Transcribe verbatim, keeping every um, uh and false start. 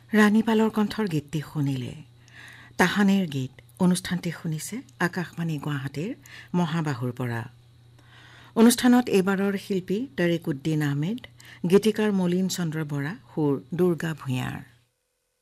ৰাণীপালৰ কণ্ঠৰ গীতটি শুনিলে। তাহানিৰ গীত অনুষ্ঠানটি শুনিছে আকাশবাণী গুৱাহাটীৰ মহাবাহুৰ পৰা। অনুষ্ঠানত এইবাৰৰ শিল্পী তৰিকুদ্দিন আহমেদ, গীতিকাৰ মলিন চন্দ্ৰ বৰা, সুৰ দুৰ্গা ভূঞাৰ।